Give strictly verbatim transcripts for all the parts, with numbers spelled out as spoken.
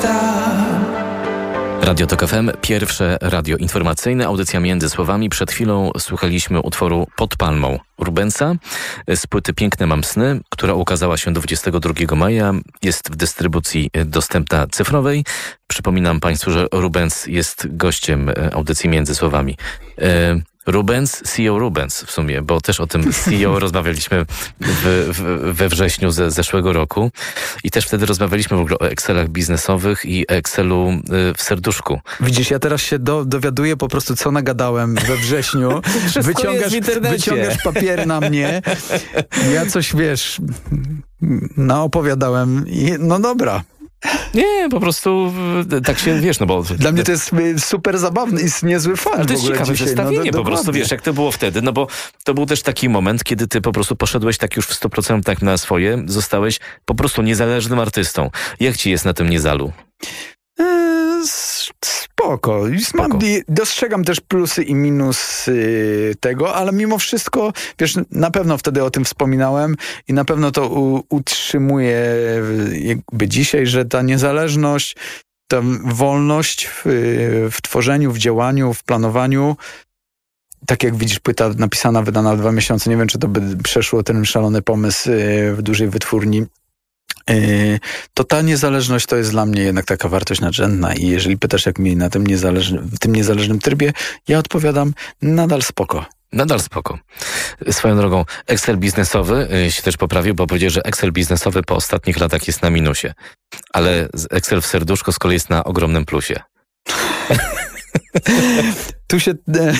Radio Tok F M, pierwsze radio informacyjne, audycja Między Słowami. Przed chwilą słuchaliśmy utworu Pod Palmą Rubensa z płyty Piękne mam sny, która ukazała się dwudziestego drugiego maja. Jest w dystrybucji dostępna cyfrowej. Przypominam Państwu, że Rubens jest gościem audycji Między Słowami. E- Rubens, C E O Rubens w sumie, bo też o tym C E O rozmawialiśmy w, w, we wrześniu ze, zeszłego roku i też wtedy rozmawialiśmy w ogóle o Excelach biznesowych i Excelu w serduszku. Widzisz, ja teraz się do, dowiaduję po prostu, co nagadałem we wrześniu. wyciągasz, wyciągasz papier na mnie, ja coś, wiesz, naopowiadałem i no dobra. Nie, po prostu tak się, wiesz, no bo... Dla mnie to jest super zabawny i niezły fan. Ale to jest ciekawe dzisiaj. zestawienie, no, po prostu, wiesz, jak to było wtedy, no bo to był też taki moment, kiedy ty po prostu poszedłeś tak już w sto procent tak na swoje, zostałeś po prostu niezależnym artystą. Jak ci jest na tym Niezalu? Eee, spoko. Mam, dostrzegam też plusy i minusy tego, ale mimo wszystko, wiesz, na pewno wtedy o tym wspominałem i na pewno to u, utrzymuję jakby dzisiaj, że ta niezależność, ta wolność w, w tworzeniu, w działaniu, w planowaniu, tak jak widzisz, płyta napisana, wydana w dwa miesiące, nie wiem, czy to by przeszło ten szalony pomysł w dużej wytwórni, to ta niezależność to jest dla mnie jednak taka wartość nadrzędna i jeżeli pytasz, jak mi na tym niezależnym, w tym niezależnym trybie, ja odpowiadam, nadal spoko. Nadal spoko. Swoją drogą, Excel biznesowy się też poprawił, bo powiedział, że Excel biznesowy po ostatnich latach jest na minusie, ale Excel w serduszko z kolei jest na ogromnym plusie. Tu się...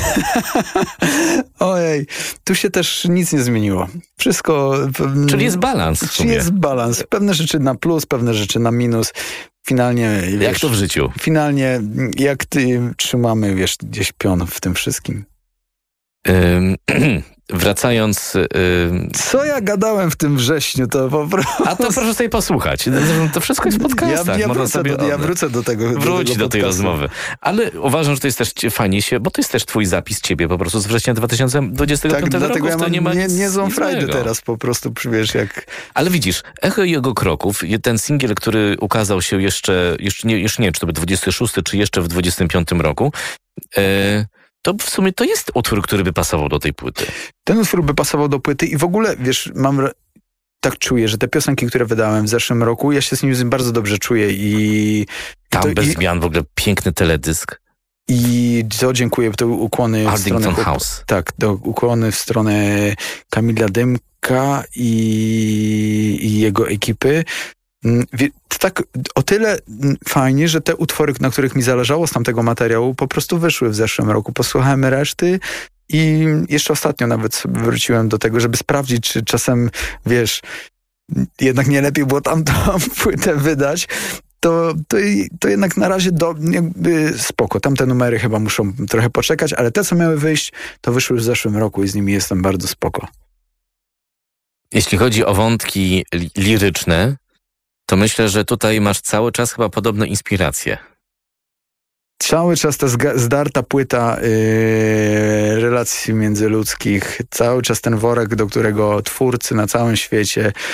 Ojej, tu się też nic nie zmieniło. Wszystko... Czyli jest balans w sumie. Jest balans. Pewne rzeczy na plus, pewne rzeczy na minus. Finalnie... Jak wiesz, to w życiu? Finalnie, jak ty trzymamy, wiesz, gdzieś pion w tym wszystkim. Ym, wracając... Ym... Co ja gadałem w tym wrześniu, to po prostu... A to proszę sobie posłuchać. To wszystko jest w podcastach. Ja, ja, Można wrócę, sobie do, ja wrócę do tego Wróć do, tego do tej rozmowy. Ale uważam, że to jest też fajnie się, bo to jest też twój zapis ciebie po prostu z września dwa tysiące dwudziestego piątego tak, dlatego roku. Ja mam nie ma nie, nic, nie złą nic frajdę złego. teraz po prostu, wiesz, jak... Ale widzisz, Echo jego kroków, ten singiel, który ukazał się jeszcze, jeszcze nie, jeszcze nie wiem, czy to był dwudziesty szósty, czy jeszcze w dwudziestym piątym roku, e, to w sumie to jest utwór, który by pasował do tej płyty. Ten utwór by pasował do płyty i w ogóle, wiesz, mam... tak czuję, że te piosenki, które wydałem w zeszłym roku, ja się z nimi bardzo dobrze czuję i... Tam to, bez i, zmian w ogóle piękny teledysk. I co dziękuję, to ukłony w stronę... House. Tak, do ukłony w stronę Kamila Dymka i, i jego ekipy. Tak, o tyle fajnie, że te utwory, na których mi zależało z tamtego materiału, po prostu wyszły w zeszłym roku. Posłuchałem reszty i jeszcze ostatnio nawet sobie wróciłem do tego, żeby sprawdzić, czy czasem, wiesz, jednak nie lepiej było tamtą płytę wydać. To, to, to jednak na razie do, jakby spoko. Tamte numery chyba muszą trochę poczekać, ale te, co miały wyjść, to wyszły w zeszłym roku i z nimi jestem bardzo spoko. Jeśli chodzi o wątki li- liryczne, to myślę, że tutaj masz cały czas chyba podobne inspiracje. Cały czas ta zga- zdarta płyta yy, relacji międzyludzkich, cały czas ten worek, do którego twórcy na całym świecie